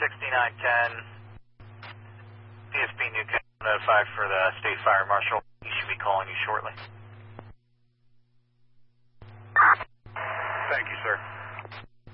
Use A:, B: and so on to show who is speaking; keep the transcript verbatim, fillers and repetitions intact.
A: sixty-nine ten, P S P Newcastle notified for the State Fire Marshal. He should be calling you shortly.
B: Thank you, sir.